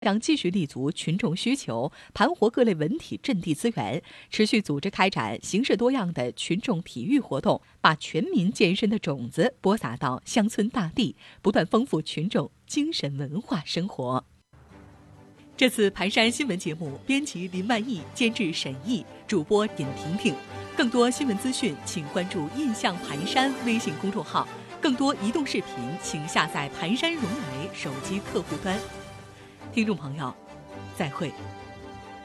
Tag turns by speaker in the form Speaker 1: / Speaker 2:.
Speaker 1: 将继续立足群众需求，盘活各类文体阵地资源，持续组织开展形式多样的群众体育活动，把全民健身的种子播撒到乡村大地，不断丰富群众精神文化生活。这次盘山新闻节目，编辑林万亿，监制沈毅，主播尹婷婷。更多新闻资讯，请关注“印象盘山”微信公众号。更多移动视频，请下载盘山融媒手机客户端。听众朋友，再会。